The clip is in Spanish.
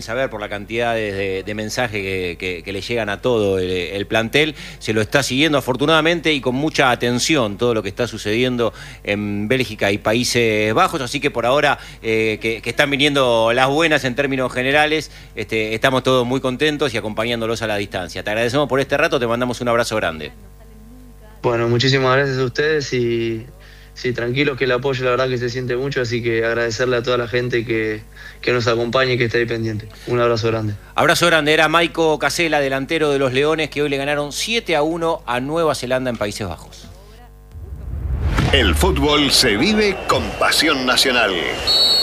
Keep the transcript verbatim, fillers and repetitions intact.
saber por la cantidad de, de, de mensajes que, que, que le llegan a todo el, el plantel, se lo está siguiendo afortunadamente y con mucha atención todo lo que está sucediendo en Bélgica y Países Bajos, así que por ahora eh, que, que están viniendo las buenas en términos generales, este, estamos todos muy contentos y acompañándolos a la distancia. Te agradecemos por este rato, te mandamos un abrazo grande. Bueno, muchísimas gracias a ustedes y sí, tranquilos que el apoyo la verdad que se siente mucho, así que agradecerle a toda la gente que, que nos acompañe y que esté ahí pendiente. Un abrazo grande. Abrazo grande, era Maico Casela, delantero de los Leones, que hoy le ganaron siete a uno a Nueva Zelanda en Países Bajos. El fútbol se vive con pasión nacional.